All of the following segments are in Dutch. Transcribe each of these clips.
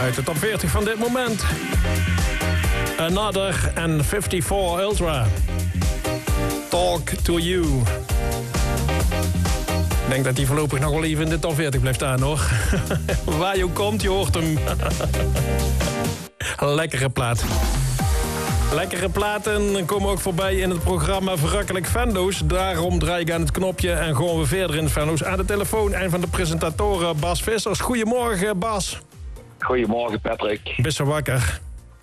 Uit de top 40 van dit moment. Another and 54 Ultra. Talk to You. Ik denk dat hij voorlopig nog wel even in de top 40 blijft staan, hoor. Waar je ook komt, je hoort hem. Lekkere plaat. Lekkere platen komen ook voorbij in het programma Verrukkelijk Venlo's. Daarom draai ik aan het knopje en gaan we verder in Venlo's. Aan de telefoon een van de presentatoren, Bas Vissers. Goedemorgen, Bas. Goedemorgen, Patrick. Bist je wakker?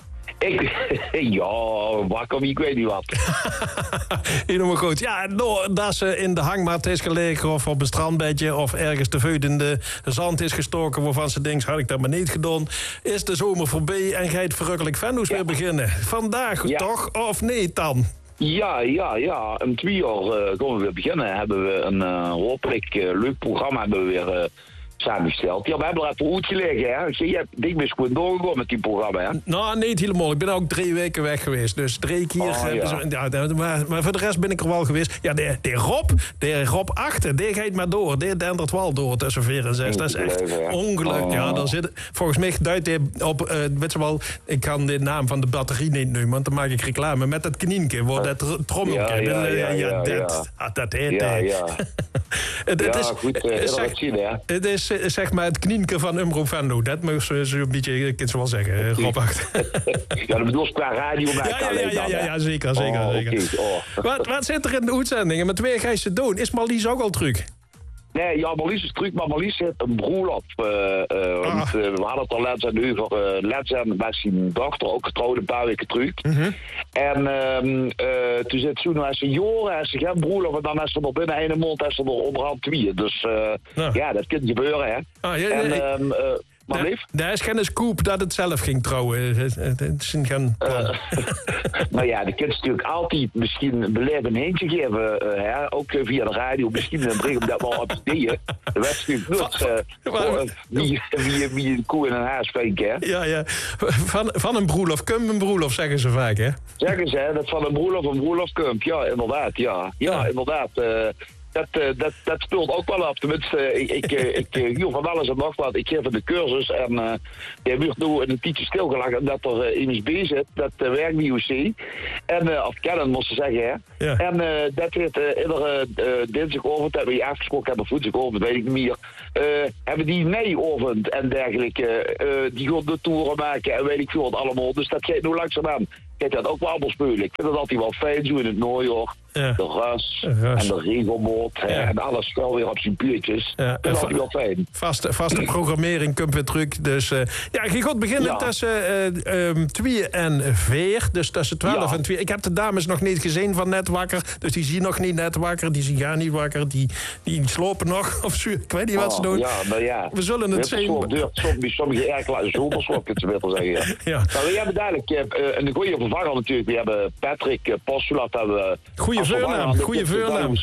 Ja, wakker, ik weet niet wat. Helemaal goed. Ja, dat ze in de hangmat is gelegen of op een strandbedje of ergens te veut in de zand is gestoken waarvan ze denkt, had ik dat maar niet gedaan. Is de zomer voorbij en gaat Verrukkelijk Venlo's weer beginnen. Vandaag toch, of niet dan? Ja. Om 2 uur gaan we weer beginnen. Hebben we een hopelijk leuk programma hebben we weer samengesteld. Ja, we hebben er even goed gelegen, hè. Je hebt dikwijls goed doorgegaan met die programma, hè. Nou, niet helemaal. Ik ben ook 3 weken weg geweest. Dus 3 keer. Maar voor de rest ben ik er wel geweest. Ja, de Rob 8, die gaat maar door. Die dendert wel door tussen 4 en 6. Dat is echt ongelukkig. Ja, daar zit, volgens mij duidt hij op, weet je wel, ik kan de naam van de batterie niet noemen, want dan maak ik reclame. Met dat knienke, wordt dat trommelke. Dat heet hij. Ja, goed, het is zeg maar het knienke van Umroep Venlo. Dat moet ze een beetje, ik kan het wel zeggen, Rob 8. Ja, dat bedoel je qua radio. Ja, zeker. Wat zit er in de uitzendingen? Met 2 ga je ze doen. Is Marlies ook al truc? Nee, ja, Marlies is truc, maar Marlies heeft een broer op. We hadden het al laatst aan de uur. Laatst was zijn dochter ook getrouwd, een paar weken terug. En toen zit ze nog eens een jaar, als ze geen broer op, en dan is ze nog binnen 1 maand, is ze nog onderhand 2. Dus ja, dat kan gebeuren, hè. Maar lief? Daar is geen scoop dat het zelf ging trouwen. Nou ja, de kinderen natuurlijk altijd misschien beleven een hintje geven. Ook via de radio. Misschien brengen we dat wel op ideeën. De wedstrijd wie een koe in een haas vindt, hè? Ja. Van een broelof, kump een broelof, zeggen ze vaak, hè? Zeggen ze, hè? Dat van een broelof kump. Ja, inderdaad, ja. Ja, inderdaad. Dat speelt ook wel op. Tenminste, ik huur van alles en nog wat. Ik geef de cursus en jij wordt nu een tijdje stilgelegd omdat er iemand bij zit. Dat werkt bij UC. En of kennen, moest ze zeggen, hè. Ja. En dat werd iedere dinsdagochtend, dat we afgesproken hebben, woensdagochtend, weet ik niet meer. Hebben die meeovend en dergelijke. Die gaan de toeren maken en weet ik veel wat allemaal. Dus dat gaat nu langzaamaan. Kijk, dat ook wel allemaal spelen. Ik vind dat altijd wel fijn, zo in het najaar. Ja. De ras en de regelboot en alles wel weer op zijn puurtjes. Ja. Dat is wel fijn. Vaste programmering, komt weer terug. Dus je gaat beginnen tussen 2 en 4. Dus tussen 12 en 2. Ik heb de dames nog niet gezien van net wakker. Dus die zien nog niet net wakker. Die zien gaan niet wakker. Die slopen nog. Of ik weet niet wat ze doen. Ja, nou ja. We zullen het zien. Sommige erg zonder slop, kun je beter zeggen. Ja. Nou, we hebben dadelijk een goede vervanger natuurlijk. We hebben Patrick Postulat. Goeie voornaam.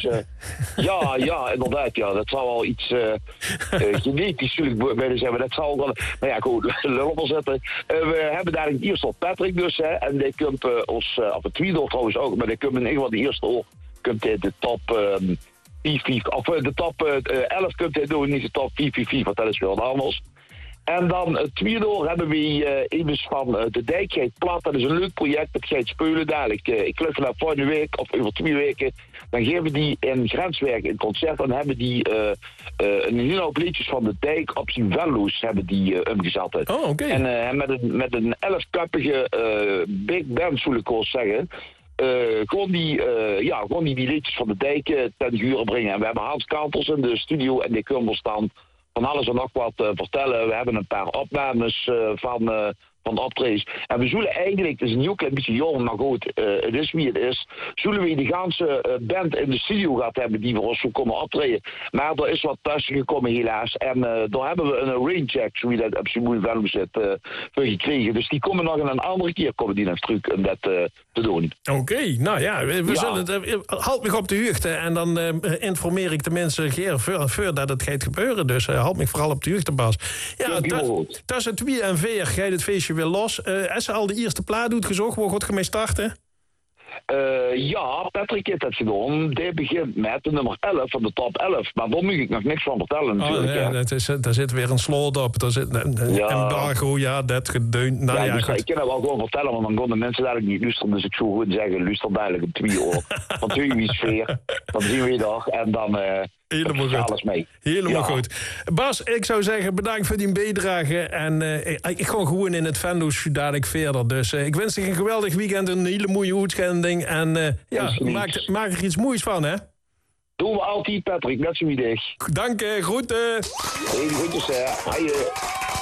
Ja, inderdaad. Ja. Dat zal wel iets genetisch natuurlijk willen zijn. Maar dat zal wel... Maar ja, goed, lul op zetten. We hebben daar het eerste op Patrick dus. Hè, en die komt ons op het tweede oor trouwens ook. Maar die komt in ieder geval de eerste oor. Komt de top 4, of de top 11 komt hij doen. Niet de top 4, want dat is wel anders. En dan het tweede oor hebben we immers van de Dijk gaat plat. Dat is een leuk project, dat gaat spelen dadelijk. Ik geloof dat volgende week of over 2 weken. Dan geven die in Grenswerk een concert. En hebben die een hele hoop liedjes van de Dijk op zijn Venlo's hebben die omgezet. Oh, oké. En met een 11-kuppige big band, zou ik wel zeggen. Gewoon die liedjes van de Dijk ten gure brengen. En we hebben Hans Kantels in de studio en die kunnen ons dan van alles en nog wat vertellen. We hebben een paar opnames van optredens. En we zullen eigenlijk, het is een heel klein beetje jong, maar goed, het is wie het is. Zullen we de ganse band in de studio gehad hebben die voor ons zo komen optreden. Maar er is wat tussen gekomen helaas. En daar hebben we een raincheck, zo je dat op zijn moeilijk wel zit, voor gekregen. Dus die komen nog in een andere keer komen die nog terug om dat te doen. Oké, nou ja, we zullen het. Houd me op de hoogte en dan informeer ik de mensen voordat het gaat gebeuren. Dus houd me vooral op de hoogte, Bas. Ja, tussen 2 en 4 gaat het feestje weer los. Als ze al de eerste plaat doet gezocht, waar gaat je mee starten? Ja, Patrick heeft dat gedaan. Die begint met de nummer 11 van de top 11. Maar daar moet ik nog niks van vertellen natuurlijk. Daar zit weer een slot op. Daar zit een embargo, dat gedeund. Nou, ik kan het wel gewoon vertellen, want dan gaan de mensen eigenlijk niet luisteren. Dus ik zou goed zeggen, luister dadelijk om 2 uur. Van 2 uur sfeer. Dan zien we je dag en dan... Helemaal goed. Alles mee. Helemaal goed. Bas, ik zou zeggen bedankt voor die bijdrage. En ik ga gewoon in het Venlo's dadelijk verder. Dus ik wens je een geweldig weekend, een hele mooie uitzending. En maak er iets moois van, hè? Doen we altijd, Patrick. Net zo idee. Dank je, groeten. Hey, groetjes, hè. Hoi.